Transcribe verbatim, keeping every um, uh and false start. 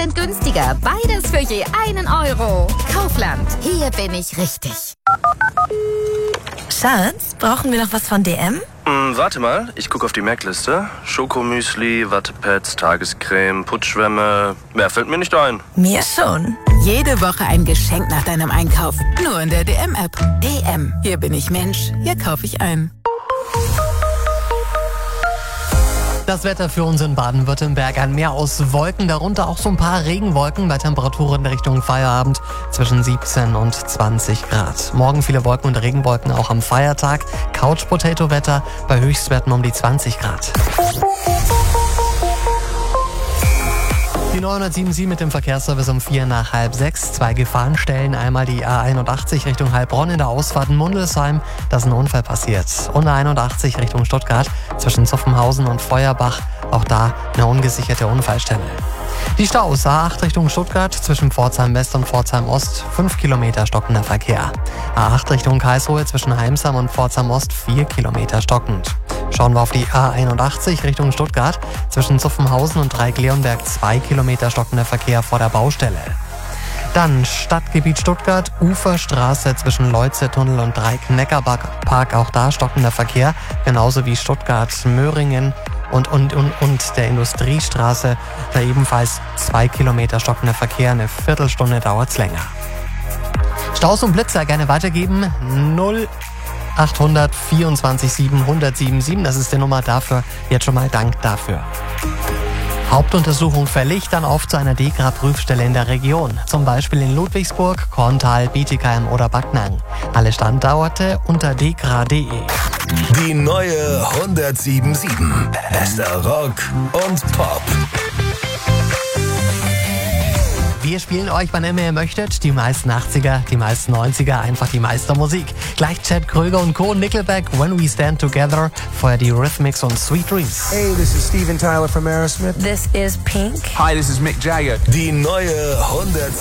Prozent günstiger. Beides für je einen Euro. Kaufland. Hier bin ich richtig. Schatz, brauchen wir noch was von D M? Hm, warte mal, ich gucke auf die Merkliste. Schokomüsli, Wattepads, Tagescreme, Putzschwämme. Mehr fällt mir nicht ein. Mir schon. Jede Woche ein Geschenk nach deinem Einkauf. Nur in der D M-App. D M. Hier bin ich Mensch. Hier kaufe ich ein. Das Wetter für uns in Baden-Württemberg: ein Meer aus Wolken, darunter auch so ein paar Regenwolken bei Temperaturen Richtung Feierabend zwischen siebzehn und zwanzig Grad. Morgen viele Wolken und Regenwolken, auch am Feiertag. Couch-Potato-Wetter bei Höchstwerten um die zwanzig Grad. Die neunhundertsiebenundsiebzig mit dem Verkehrsservice um vier nach halb sechs. Zwei Gefahrenstellen, einmal die A einundachtzig Richtung Heilbronn in der Ausfahrt Mundelsheim. Da ist ein Unfall passiert. Und A einundachtzig Richtung Stuttgart zwischen Zuffenhausen und Feuerbach. Auch da eine ungesicherte Unfallstelle. Die Staus: A acht Richtung Stuttgart zwischen Pforzheim West und Pforzheim Ost, fünf Kilometer stockender Verkehr. A acht Richtung Karlsruhe zwischen Heimsam und Pforzheim Ost, vier Kilometer stockend. Schauen wir auf die A einundachtzig Richtung Stuttgart zwischen Zuffenhausen und Dreieck-Leonberg, zwei Kilometer stockender Verkehr vor der Baustelle. Dann Stadtgebiet Stuttgart, Uferstraße zwischen Leutze-Tunnel und Dreieck-Neckarpark, auch da stockender Verkehr, genauso wie Stuttgart-Möhringen und, und, und, und der Industriestraße, da ebenfalls zwei Kilometer stockender Verkehr, eine Viertelstunde dauert's länger. Staus und Blitzer gerne weitergeben, null achthundert vierundzwanzig siebenhundert siebenundsiebzig, das ist die Nummer dafür. Jetzt schon mal Dank dafür. Hauptuntersuchung fällig, dann auf zu einer D K R-Prüfstelle in der Region. Zum Beispiel in Ludwigsburg, Korntal, Bietigheim oder Backnang. Alle Standorte unter d k r punkt d e. Die neue hundertsiebenundsiebzig. Bester Rock und Pop. Wir spielen euch, wann immer ihr möchtet, die meisten achtziger, die meisten neunziger, einfach die meiste Musik. Gleich Chad Kröger und Co. Nickelback, When We Stand Together, vorher die Rhythmics und Sweet Dreams. Hey, this is Steven Tyler from Aerosmith. This is Pink. Hi, this is Mick Jagger. Die neue hundertsiebenundsiebzig.